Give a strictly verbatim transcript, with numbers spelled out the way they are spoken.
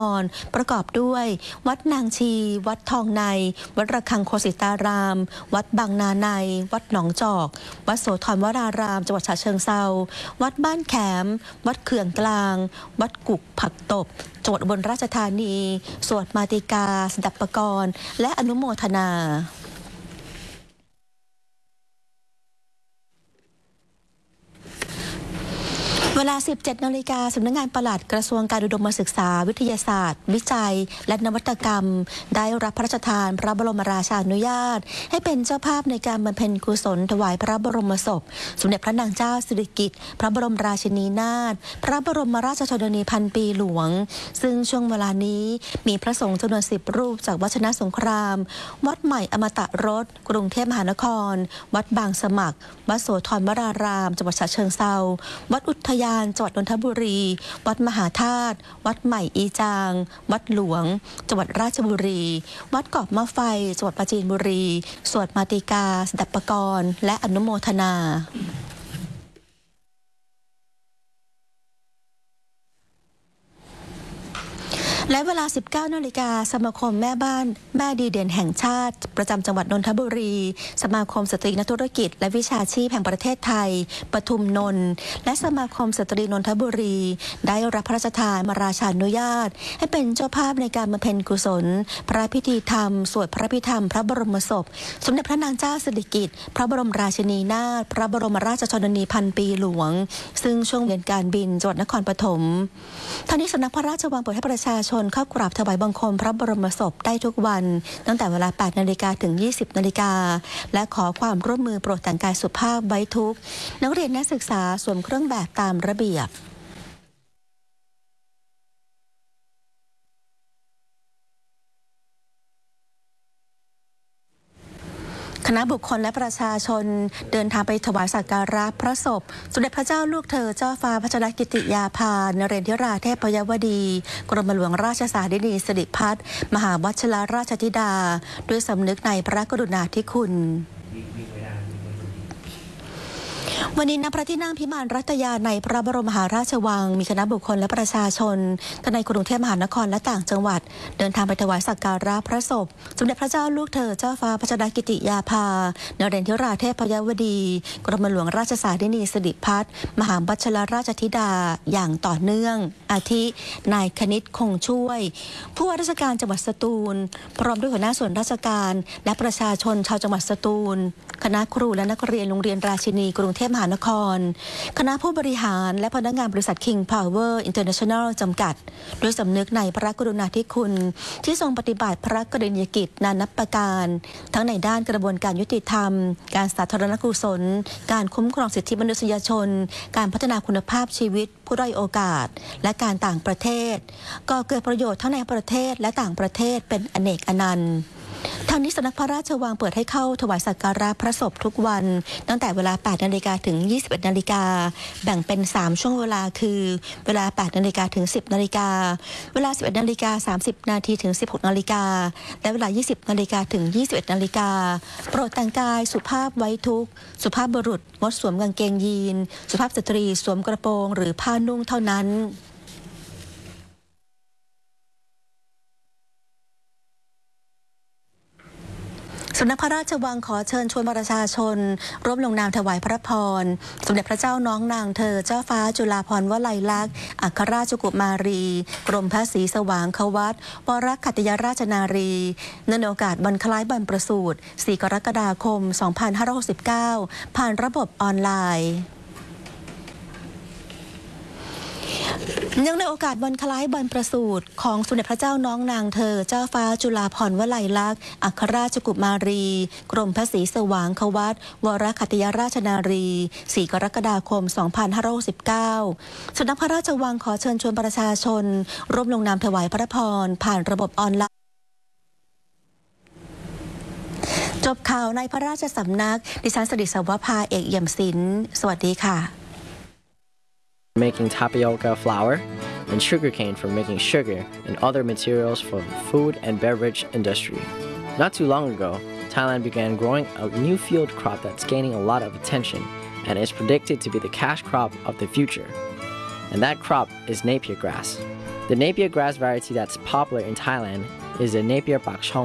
ประกอบด้วยวัดนางชีวัดทองในวัดระฆังโคสิตารามวัดบางนาในวัดหนองจอกวัดโสธรวรารามจังหวัดฉะเชิงเทราวัดบ้านแขมวัดเขื่องกลางวัดกุกผักตบจังหวัดอุบลราชธานีสวดมาติกาสดับปกรณ์และอนุโมทนาเวลา สิบเจ็ด นาฬิกาสำนักงานปลัดกระทรวงการอุดมศึกษาวิทยาศาสตร์วิจัยและนวัตกรรมได้รับพระราชทานพระบรมราชานุญาตให้เป็นเจ้าภาพในการบำเพ็ญกุศลถวายพระบรมศพสมเด็จพระนางเจ้าสิริกิติ์พระบรมราชินีนาถพระบรมราชชนนีพันปีหลวงซึ่งช่วงเวลานี้มีพระสงฆ์จำนวนสิบรูปจากวัดชนะสงครามวัดใหม่อมตะรสกรุงเทพมหานครวัดบางสมัครวัดโสธรวรารามจังหวัดฉะเชิงเทราวัดอุทยานจังหวัดนนทบุรีวัดมหาธาตุวัดใหม่อีจางวัดหลวงจังหวัดราชบุรีวัดเกาะมะไฟจังหวัดปราจีนบุรีสวดมาติกาสดับปกรณ์และอนุโมทนาและเวลา สิบเก้า นาฬิกาสมาคมแม่บ้านแม่ดีเด่นแห่งชาติประจำจังหวัดนนทบุรีสมาคมสตรีนักธุรกิจและวิชาชีพแห่งประเทศไทยปทุมนนท์และสมาคมสตรีนนทบุรีได้รับพระราชทานมาราชานุญาตให้เป็นเจ้าภาพในการบำเพ็ญกุศลพระพิธีธรรมสวดพระพิธรรมพระบรมศพสมเด็จพระนางเจ้าสิริกิติ์พระบรมราชินีนาถพระบรมราชชนนีพันปีหลวงซึ่งช่วงเวียนการบินจังหวัดนครปฐมทั้งนี้สำนักพระราชวังเปิดให้ประชาชนเข้ากราบถวายบังคมพระบรมศพได้ทุกวันตั้งแต่เวลา แปด นาฬิกาถึง ยี่สิบ นาฬิกาและขอความร่วมมือโปรดแต่งกายสุภาพไว้ทุกนักเรียนนักศึกษาสวมเครื่องแบบตามระเบียบคณะบุคคลและประชาชนเดินทางไปถวายสักการะพระศพสมเด็จพระเจ้าลูกเธอเจ้าฟ้าพัชรกิติยาภานเรนทิราเทพยวดีกรมหลวงราชสารินีสิริพัฒน์มหาวชิรราชธิดาด้วยสำนึกในพระกรุณาธิคุณวันนี้ณพระที่นั่งพิมานรัตยาในพระบรมมหาราชวังมีคณะบุคคลและประชาชนทั้งในกรุงเทพมหานครและต่างจังหวัดเดินทางไปถวายสักการะพระศพสมเด็จพระเจ้าลูกเธอเจ้าฟ้าพัชรกิติยาภานเรนทิราเทพยวดีกรมหลวงราชสารินีสิริพัฒน์มหาวชิรราชธิดาอย่างต่อเนื่องอาทินายคณิตคงช่วยผู้ว่าราชการจังหวัดสตูลพร้อมด้วยหัวหน้าส่วนราชการและประชาชนชาวจังหวัดสตูลคณะครูและนักเรียนโรงเรียนราชินีกรุงเทพมหานครคณะผู้บริหารและพนักงานบริษัท King Power International จำกัดด้วยสำนึกในพระกรุณาธิคุณที่ทรงปฏิบัติพระกรณียกิจนานับประการทั้งในด้านกระบวนการยุติธรรมการสาธารณกุศลการคุ้มครองสิทธิมนุษยชนการพัฒนาคุณภาพชีวิตผู้ด้อยโอกาสและการต่างประเทศก่อเกิดประโยชน์ทั้งในประเทศและต่างประเทศเป็นอเนกอนันต์ทางนี้สำนักพระราชวังเปิดให้เข้าถวายสักการะพระศพทุกวันตั้งแต่เวลา แปด นาฬิกาถึง ยี่สิบเอ็ด นาฬิกาแบ่งเป็นสามช่วงเวลาคือเวลา แปด นาฬิกาถึง สิบ นาฬิกาเวลา สิบเอ็ด นาฬิกา สามสิบ นาทีถึง สิบหก นาฬิกาและเวลา ยี่สิบ นาฬิกาถึง ยี่สิบเอ็ด นาฬิกาโปรดแต่งกายสุภาพไว้ทุกข์สุภาพบุรุษงดสวมกางเกงยีนสุภาพสตรีสวมกระโปรงหรือผ้านุ่งเท่านั้นสำนักพระราชวังขอเชิญชวนประชาชนร่วมลงนามถวายพระพรสมเด็จพระเจ้าน้องนางเธอเจ้าฟ้าจุฬาภรณ์วลัยลักษณ์อัครราชกุมารีกรมพระศรีสว่างควัตรวรขัตติยราชนารีเนื่องในโอกาสวันคล้ายบรรพประสูติสี่กรกฎาคมสองพันห้าร้อยหกสิบเก้าผ่านระบบออนไลน์เนื่องในโอกาสวันคล้ายบรรพประสูติของสมเด็จพระเจ้าน้องนางเธอเจ้าฟ้าจุฬาภรณ์วลัยลักษณ์อัครราชกุมารีกรมพระศรีสว่างควัตรวรขัตติยราชนารีสี่กรกฎาคมสองพันห้าร้อยหกสิบเก้าสำนักพระราชวังขอเชิญชวนประชาชนร่วมลงนามถวายพระพรผ่านระบบออนไลน์จบข่าวในพระราชสำนักดิฉันสดิษวภาเอกเอี่ยมศิลป์สวัสดีค่ะ Making tapioca flour and sugarcane for making sugar and other materials for the food and beverage industry. Not too long ago, Thailand began growing a new field crop that's gaining a lot of attention and is predicted to be the cash crop of the future. And that crop is Napier grass. The Napier grass variety that's popular in Thailand is the Napier Pak Chong